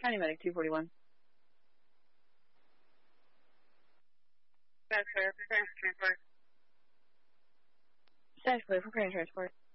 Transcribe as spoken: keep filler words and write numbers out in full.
County Medic two forty-one. That's clear for transport. That's clear for crane transport.